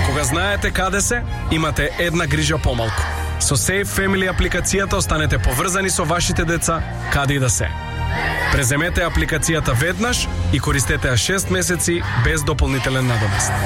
Кога знаете каде се, имате една грижа помалку. Со Safe Family апликацијата останете поврзани со вашите деца, каде и да се. Преземете апликацијата веднаш и користете ја 6 месеци без дополнителен надомест.